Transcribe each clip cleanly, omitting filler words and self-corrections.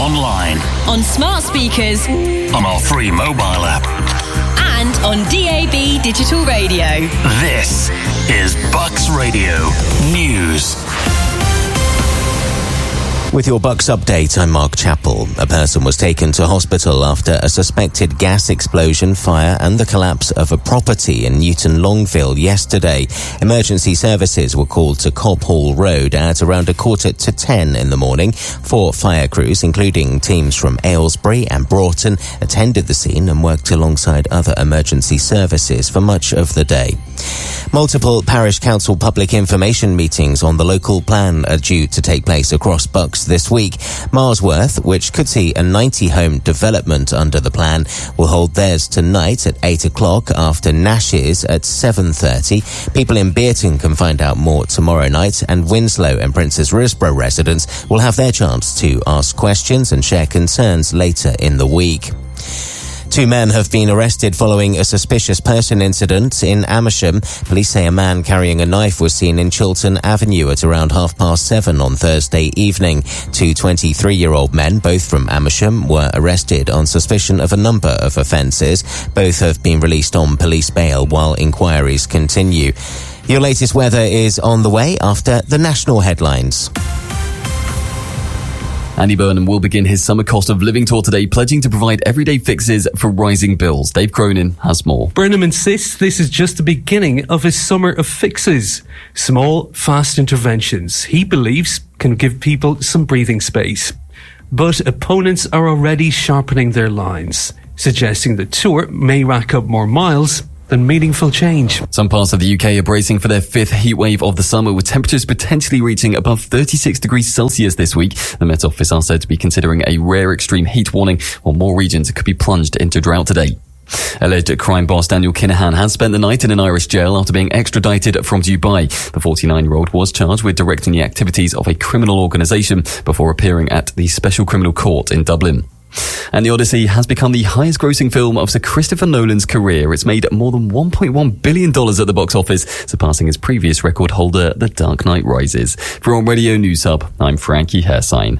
online, on smart speakers, on our free mobile app, and on DAB digital radio. This is Bucks Radio News. With your Bucks update, I'm Mark Chappell. A person was taken to hospital after a suspected gas explosion, fire and the collapse of a property in Newton Longville yesterday. Emergency services were called to Cobb Hall Road at around 9:45 in the morning. 4 fire crews, including teams from Aylesbury and Broughton, attended the scene and worked alongside other emergency services for much of the day. Multiple parish council public information meetings on the local plan are due to take place across Bucks this week. Marsworth, which could see a 90-home development under the plan, will hold theirs tonight at 8 o'clock after Nash's at 7:30. People in Bearton can find out more tomorrow night, and Winslow and Princess Risborough residents will have their chance to ask questions and share concerns later in the week. 2 men have been arrested following a suspicious person incident in Amersham. Police say a man carrying a knife was seen in Chiltern Avenue at around 7:30 on Thursday evening. 2 23-year-old men, both from Amersham, were arrested on suspicion of a number of offences. Both have been released on police bail while inquiries continue. Your latest weather is on the way after the national headlines. Andy Burnham will begin his summer cost of living tour today, pledging to provide everyday fixes for rising bills. Dave Cronin has more. Burnham insists this is just the beginning of his summer of fixes. Small, fast interventions he believes can give people some breathing space. But opponents are already sharpening their lines, suggesting the tour may rack up more miles than meaningful change. Some parts of the UK are bracing for their 5th heatwave of the summer, with temperatures potentially reaching above 36 degrees Celsius this week. The Met Office are said to be considering a rare extreme heat warning, while more regions could be plunged into drought today. Alleged crime boss Daniel Kinahan has spent the night in an Irish jail after being extradited from Dubai. The 49-year-old was charged with directing the activities of a criminal organisation before appearing at the Special Criminal Court in Dublin. And The Odyssey has become the highest grossing film of Sir Christopher Nolan's career. It's made more than $1.1 billion at the box office, surpassing his previous record holder, The Dark Knight Rises. For On Radio News Hub, I'm Frankie Hersign.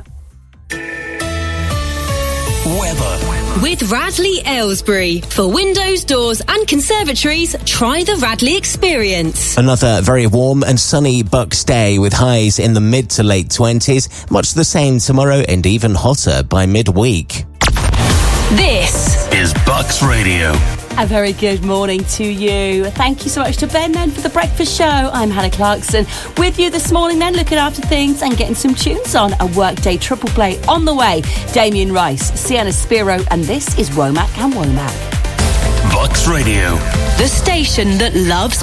Weather. With Radley Aylesbury. For windows, doors and conservatories, try the Radley experience. Another very warm and sunny Bucks day with highs in the mid to late 20s. Much the same tomorrow and even hotter by midweek. This is Bucks Radio. A very good morning to you. Thank you so much to Ben then for the breakfast show. I'm Hannah Clarkson with you this morning then, looking after things and getting some tunes on. A workday triple play on the way. Damien Rice, Sienna Spiro, and this is Womack and Womack. Bucks Radio. The station that loves